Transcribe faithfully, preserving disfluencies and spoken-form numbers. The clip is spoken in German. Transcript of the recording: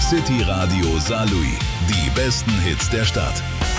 City Radio Saarlouis. Die besten Hits der Stadt.